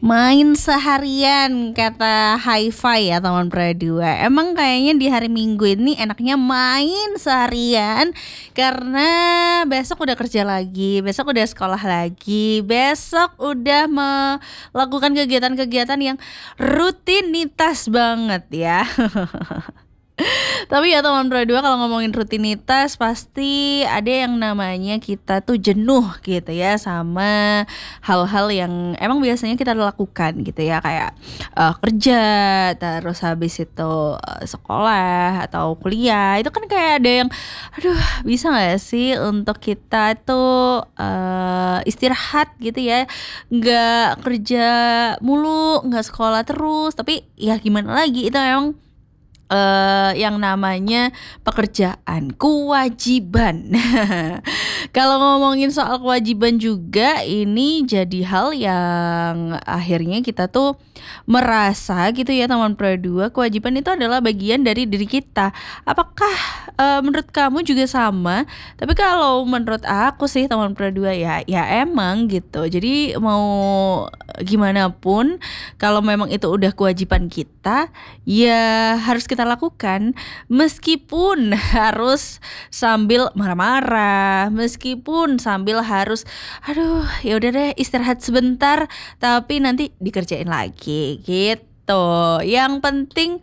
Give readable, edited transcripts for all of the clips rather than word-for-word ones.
Main seharian kata Hi-Fi ya teman Pradua. Emang kayaknya di hari Minggu ini enaknya main seharian karena besok udah kerja lagi, besok udah sekolah lagi, besok udah melakukan kegiatan-kegiatan yang rutinitas banget ya. Tapi ya teman Pradua, kalau ngomongin rutinitas pasti ada yang namanya kita tuh jenuh gitu ya sama hal-hal yang emang biasanya kita lakukan gitu ya, kayak kerja, terus habis itu sekolah atau kuliah. Itu kan kayak ada yang aduh, bisa nggak sih untuk kita tuh istirahat gitu ya, nggak kerja mulu, nggak sekolah terus. Tapi ya gimana lagi, itu emang yang namanya pekerjaan, kewajiban. Kalau ngomongin soal kewajiban juga, ini jadi hal yang akhirnya kita tuh merasa gitu ya teman Pradua, kewajiban itu adalah bagian dari diri kita. Apakah menurut kamu juga sama? Tapi kalau menurut aku sih teman Pradua, ya emang gitu. Jadi mau gimana pun, kalau memang itu udah kewajiban kita, ya harus kita lakukan, meskipun harus sambil marah-marah, meskipun sambil harus aduh ya udah deh istirahat sebentar, tapi nanti dikerjain lagi gitu. Yang penting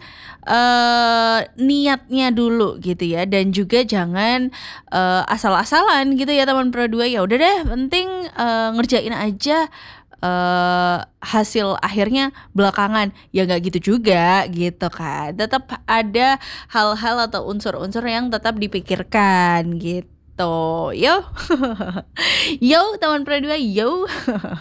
niatnya dulu gitu ya, dan juga jangan asal-asalan gitu ya teman Pro 2. Ya udah deh, penting ngerjain aja, hasil akhirnya belakangan. Ya nggak gitu juga gitu kan, tetap ada hal-hal atau unsur-unsur yang tetap dipikirkan gitu. Yo. Yo teman Pro 2, yo.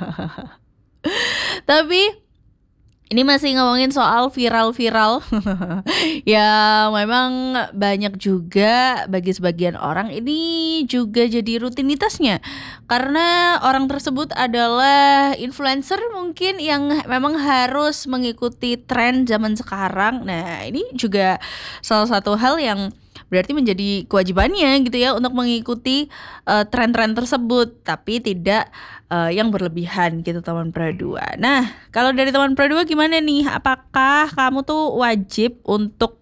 Tapi ini masih ngomongin soal viral-viral. Ya memang banyak juga bagi sebagian orang ini juga jadi rutinitasnya, karena orang tersebut adalah influencer mungkin yang memang harus mengikuti tren zaman sekarang. Nah ini juga salah satu hal yang berarti menjadi kewajibannya gitu ya, untuk mengikuti tren-tren tersebut, tapi tidak yang berlebihan gitu teman Pro 2. Nah kalau dari teman Pro 2 gimana nih? Apakah kamu tuh wajib untuk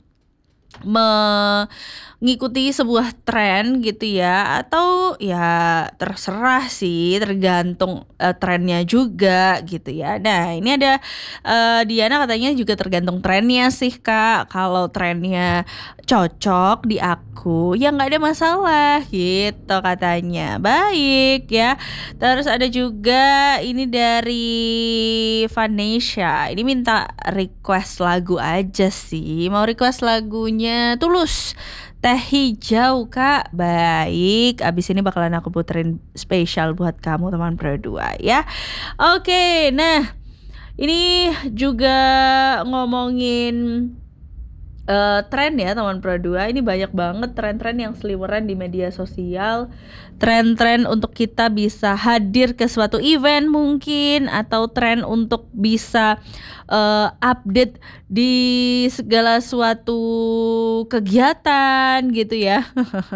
mengikuti sebuah tren gitu ya, atau ya terserah sih, tergantung trennya juga gitu ya. Nah ini ada Diana katanya juga tergantung trennya sih Kak. Kalau trennya cocok di aku, ya nggak ada masalah gitu katanya. Baik ya. Terus ada juga ini dari Vanesha. Ini minta request lagu aja sih. Mau request lagunya Tulus, Teh Hijau Kak. Baik, abis ini bakalan aku puterin spesial buat kamu teman Pro 2 ya. Oke, nah ini juga ngomongin tren ya teman Pro 2. Ini banyak banget tren-tren yang seliweran di media sosial. Tren-tren untuk kita bisa hadir ke suatu event mungkin, atau tren untuk bisa update di segala suatu kegiatan gitu ya.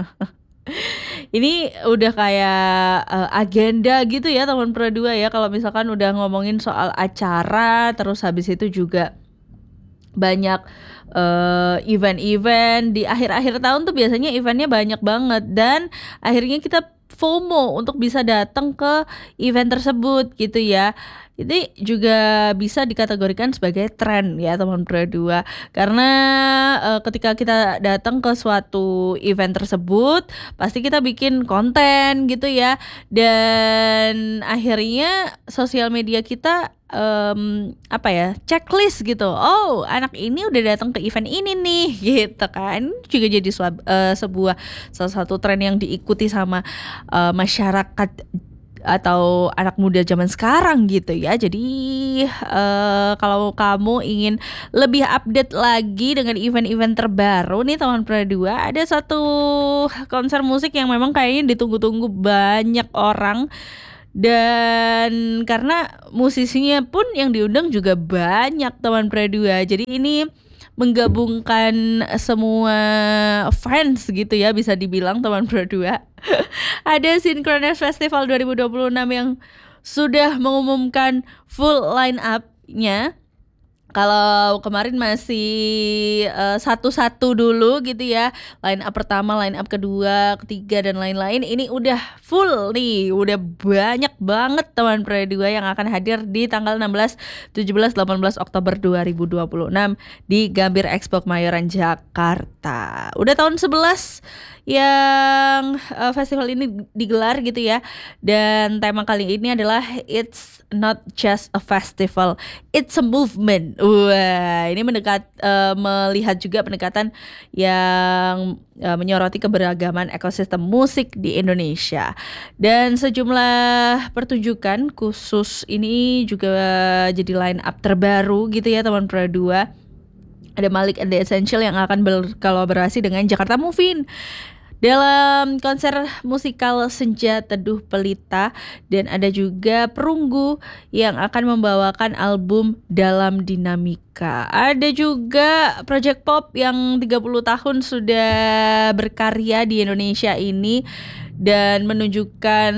Ini udah kayak agenda gitu ya teman Pro 2 ya, kalau misalkan udah ngomongin soal acara. Terus habis itu juga banyak event-event di akhir-akhir tahun tuh, biasanya eventnya banyak banget, dan akhirnya kita FOMO untuk bisa datang ke event tersebut gitu ya. Ini juga bisa dikategorikan sebagai tren ya teman Pro 2, karena ketika kita datang ke suatu event tersebut pasti kita bikin konten gitu ya, dan akhirnya sosial media kita checklist gitu. Oh, anak ini udah datang ke event ini nih gitu kan. Juga jadi sebuah salah satu tren yang diikuti sama masyarakat atau anak muda zaman sekarang gitu ya. Jadi kalau kamu ingin lebih update lagi dengan event-event terbaru nih teman Pro 2, ada satu konser musik yang memang kayaknya ditunggu-tunggu banyak orang, dan karena musisinya pun yang diundang juga banyak teman Pro 2. Jadi ini menggabungkan semua fans gitu ya, bisa dibilang teman Pro 2. Ada Synchronous Festival 2026 yang sudah mengumumkan full line up-nya. Kalau kemarin masih satu-satu dulu gitu ya, line up pertama, line up kedua, ketiga dan lain-lain. Ini udah full nih, udah banyak banget teman Pro 2 yang akan hadir di tanggal 16, 17, 18 Oktober 2026 di Gambir Expo Kemayoran Jakarta. Udah tahun 11 yang festival ini digelar gitu ya. Dan tema kali ini adalah It's Not Just a Festival, It's a Movement. Wah, ini melihat juga pendekatan yang menyoroti keberagaman ekosistem musik di Indonesia. Dan sejumlah pertunjukan khusus ini juga jadi line up terbaru gitu ya teman Pro 2. Ada Malik and the Essential yang akan berkolaborasi dengan Jakarta Movin dalam konser musikal Senja Teduh Pelita, dan ada juga Perunggu yang akan membawakan album Dalam Dinamika. Ada juga Project Pop yang 30 tahun sudah berkarya di Indonesia ini dan menunjukkan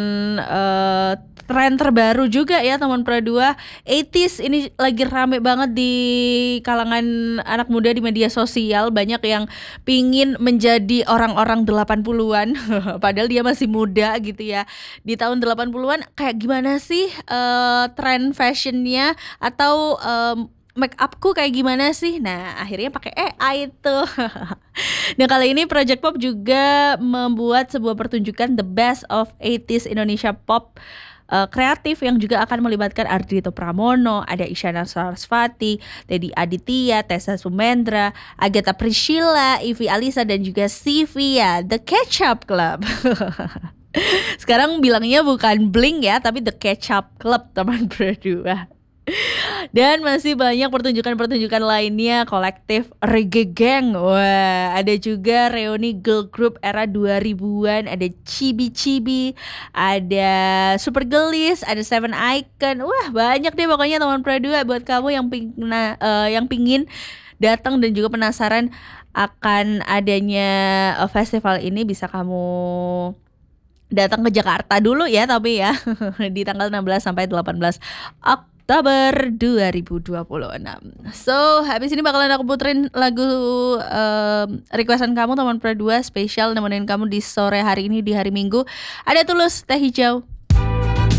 tren terbaru juga ya teman Pro 2. 80s ini lagi rame banget di kalangan anak muda di media sosial. Banyak yang pingin menjadi orang-orang 80-an padahal dia masih muda gitu ya. Di tahun 80-an kayak gimana sih tren fashionnya atau make upku kayak gimana sih? Nah, akhirnya pakai AI itu. Nah, kali ini Project Pop juga membuat sebuah pertunjukan The Best of 80s Indonesia Pop kreatif yang juga akan melibatkan Ardhito Pramono, ada Isyana Sarasvati, Teddy Aditya, Tessa Sumendra, Agatha Priscilla, Ivy Alisa dan juga Sivia, The Ketchup Club. Sekarang bilangnya bukan Blink ya, tapi The Ketchup Club teman Pro 2. Dan masih banyak pertunjukan-pertunjukan lainnya, kolektif Reggae Gang. Wah, ada juga reuni girl group era 2000-an, ada Chibi Chibi, ada Super Girlies, ada Seven Icon. Wah, banyak deh pokoknya teman Pro 2 buat kamu yang pingin datang dan juga penasaran akan adanya festival ini, bisa kamu datang ke Jakarta dulu ya, tapi ya di tanggal 16 sampai 18 Oktober 2026. So, habis ini bakalan aku puterin lagu requestan kamu teman Pro 2 spesial nemenin kamu di sore hari ini di hari Minggu. Ada Tulus, Teh Hijau.